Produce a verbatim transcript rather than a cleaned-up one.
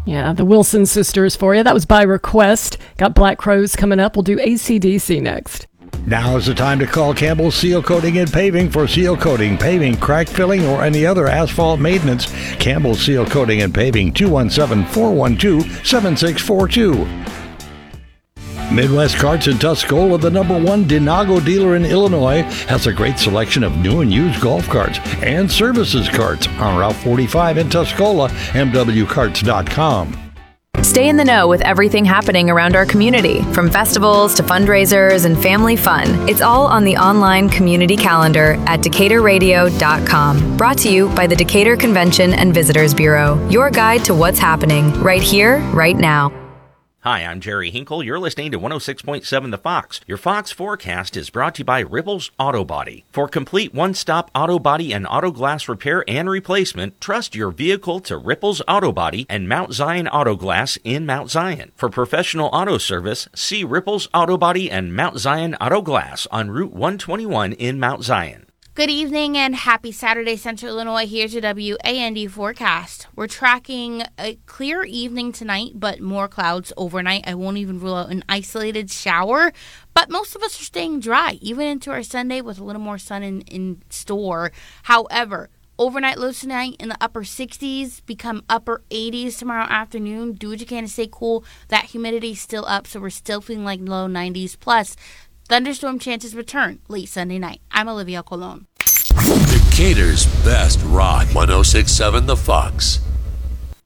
Yeah, the Wilson Sisters for you. That was by request. Got Black Crowes coming up. We'll do A C D C next. Now is the time to call Campbell Seal Coating and Paving for seal coating, paving, crack filling, or any other asphalt maintenance. Campbell Seal Coating and Paving, two one seven, four one two, seven six four two. Midwest Carts in Tuscola, the number one Denago dealer in Illinois, has a great selection of new and used golf carts and services carts on Route forty-five in Tuscola, m w carts dot com. Stay in the know with everything happening around our community, from festivals to fundraisers and family fun. It's all on the online community calendar at decatur radio dot com. Brought to you by the Decatur Convention and Visitors Bureau, your guide to what's happening right here, right now. Hi, I'm Jerry Hinkle. You're listening to one oh six point seven The Fox. Your Fox forecast is brought to you by Ripples Auto Body. For complete one-stop auto body and auto glass repair and replacement, trust your vehicle to Ripples Auto Body and Mount Zion Auto Glass in Mount Zion. For professional auto service, see Ripples Auto Body and Mount Zion Auto Glass on Route one twenty-one in Mount Zion. Good evening and happy Saturday, Central Illinois. Here's your W A N D forecast. We're tracking a clear evening tonight, but more clouds overnight. I won't even rule out an isolated shower, but most of us are staying dry, even into our Sunday with a little more sun in, in store. However, overnight lows tonight in the upper sixties, become upper eighties tomorrow afternoon. Do what you can to stay cool. That humidity's still up, so we're still feeling like low nineties. Plus, thunderstorm chances return late Sunday night. I'm Olivia Colon. Decatur's best rock, one oh six point seven The Fox.